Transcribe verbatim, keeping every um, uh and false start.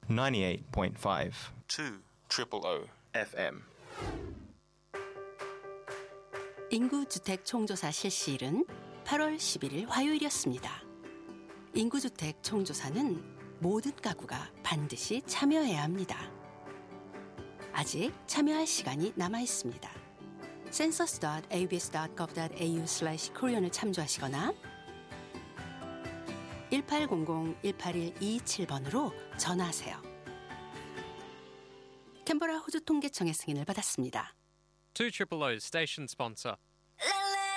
ninety-eight point five. two triple O 에프엠. 인구주택 총조사 실시일은 팔월 십일일 화요일이었습니다. 인구주택 총조사는 모든 가구가 반드시 참여해야 합니다. 아직 참여할 시간이 남아 있습니다. census 닷 에이비에스 닷 거브 닷 에이유 슬래시 코리안을 참조하시거나 일팔공공 일팔일 이이칠번으로 전화하세요. 캔버라 호주 통계청의 승인을 받았습니다. two O's station sponsor.